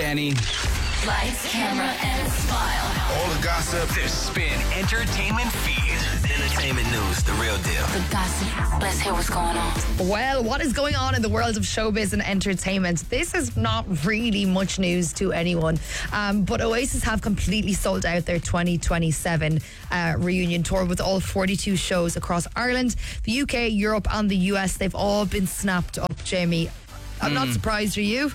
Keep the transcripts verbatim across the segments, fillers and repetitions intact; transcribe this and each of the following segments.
Danny. Lights, camera, and smile. All the gossip. The Spin Entertainment Feed. Entertainment news, the real deal. The gossip. Let's hear what's going on. Well, what is going on in the world of showbiz and entertainment? This is not really much news to anyone, um, but Oasis have completely sold out their twenty twenty-seven uh, reunion tour with all forty-two shows across Ireland, the U K, Europe and the U S. They've all been snapped up, Jamie. I'm mm. not surprised, are you?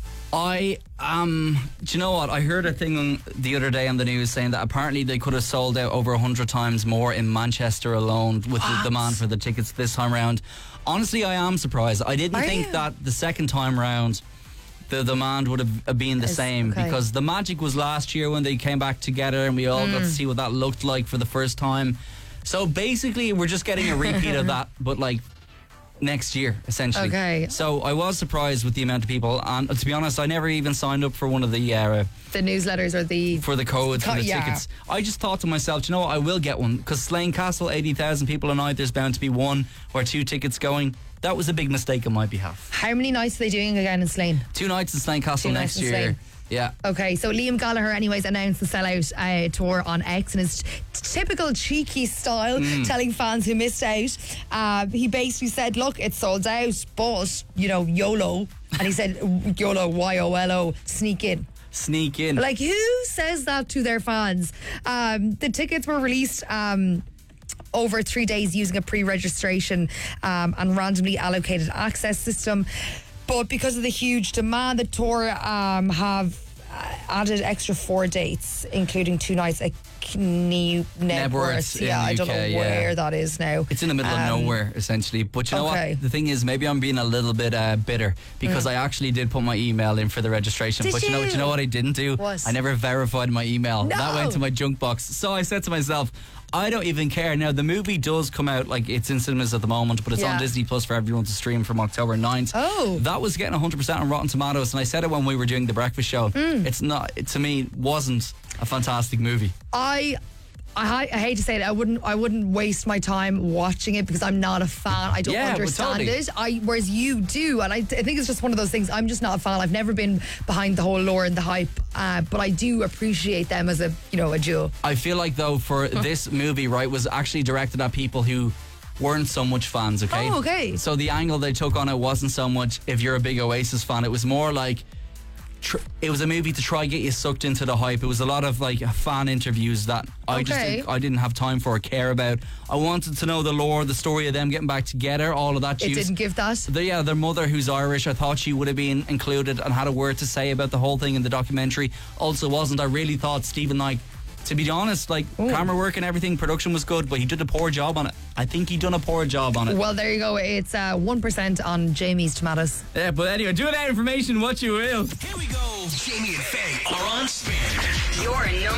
I um do you know what, I heard a thing the other day on the news saying that apparently they could have sold out over a hundred times more in Manchester alone with what? the demand for the tickets this time round. Honestly, I am surprised. I didn't Are think you? that the second time round the demand would have been the It's, same okay. because the magic was last year when they came back together and we all mm. got to see what that looked like for the first time. So basically we're just getting a repeat of that, but like next year, essentially. Okay. So I was surprised with the amount of people, and to be honest, I never even signed up for one of the uh, The newsletters or the... for the codes Co- for the yeah. tickets. I just thought to myself, you know what, I will get one because Slane Castle, eighty thousand people a night. There's bound to be one or two tickets going. That was a big mistake on my behalf. How many nights are they doing again in Slane? Two nights in Slane Castle Two next nights in year. Slane. Yeah. Okay, so Liam Gallagher anyways announced the sellout uh, tour on X in his t- typical cheeky style, Mm. telling fans who missed out. Uh, he basically said, look, it's sold out, but, you know, YOLO. And he said, YOLO, Y O L O, sneak in. Sneak in. Like, who says that to their fans? Um, the tickets were released... Um, over three days using a pre-registration um, and randomly allocated access system. But because of the huge demand, the tour um, have uh, added extra four dates, including two nights at Knee Nebworth. Yeah, I don't know U K, where yeah. that is now. It's in the middle Um, of nowhere, essentially. But you know okay. what? The thing is, maybe I'm being a little bit uh, bitter because Mm. I actually did put my email in for the registration. Did but you know, you? you know what I didn't do? What? I never verified my email. No. That went to my junk box. So I said to myself, I don't even care. Now, the movie does come out, like it's in cinemas at the moment, but it's Yeah. on Disney Plus for everyone to stream from October ninth. Oh. That was getting one hundred percent on Rotten Tomatoes, and I said it when we were doing the breakfast show. Mm. It's not, it, to me, wasn't a fantastic movie. I... I, I hate to say it, I wouldn't I wouldn't waste my time watching it because I'm not a fan. I don't Yeah, but understand totally. it. I whereas you do, and I, I think it's just one of those things. I'm just not a fan. I've never been behind the whole lore and the hype, uh, but I do appreciate them as a you know a duo. I feel like though for this movie, right, was actually directed at people who weren't so much fans. Okay. Oh, okay. So the angle they took on it wasn't so much if you're a big Oasis fan. It was more like. Tr- it was a movie to try get you sucked into the hype. It was a lot of like fan interviews that I just Okay. think I didn't have time for or care about. I wanted to know the lore, the story of them getting back together, all of that It juice. didn't give that. The, yeah, their mother, who's Irish, I thought she would have been included and had a word to say about the whole thing in the documentary. Also wasn't. I really thought Stephen Knight, to be honest, like Ooh. camera work and everything, production was good, but he did a poor job on it. I think he done a poor job on it. Well, there you go. It's uh, one percent on Jamie's tomatoes. Yeah, but anyway, do that information what you will. Here we go. Jamie and Faye are on Spin. Your number